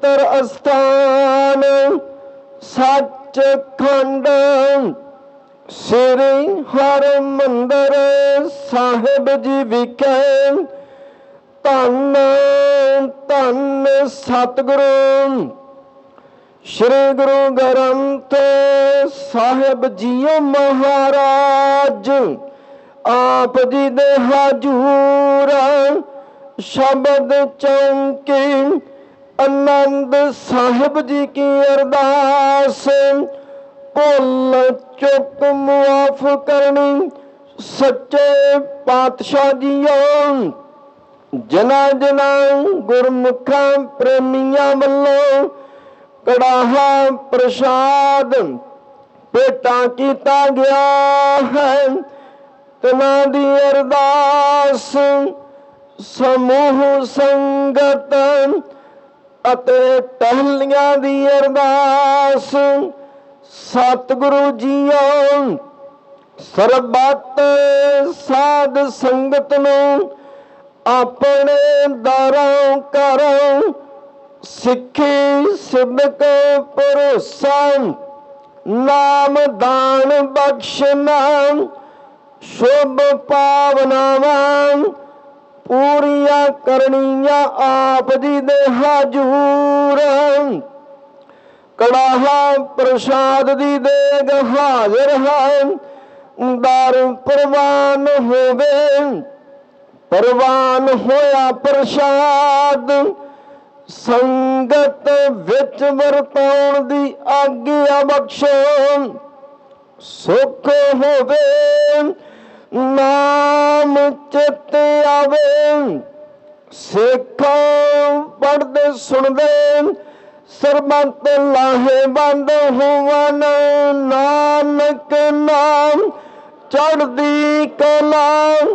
तर अस्थान सचखंड श्री हरमंदिर साहिब जी विखे धन धन सतगुरु श्री गुरु ग्रंथ साहिब जी महाराज आप जी दे हजूर शब्द चौंकी आनंद साहिब जी की अरदास भुल चुक मुआफ करनी सच्चे पातशाह जियों जना जना गुरमुखा प्रेमिया वल्लों कड़ाहा प्रसाद भेटा किया गया है तना दी अरदास समूह संगत अते टहलियां दी अरदास सतगुरु जीओ सरबत साध संगत नूं अपने दरों करों सिखी सिदक भरोसा नाम दान बख्शना शुभ पावनावां पूरिया करनिया आप जी दे हजूर कड़ाहा प्रसाद दी देग हाजिर है दर प्रवान होवे प्रवान होया प्रसाद संगत विच वरताउण दी आग्या बख्शो सुख होवे नाम चित आवे सिखों पढ़दे सुनदे सरबत लाहेबंद होवन नानक नाम चढ़दी कला।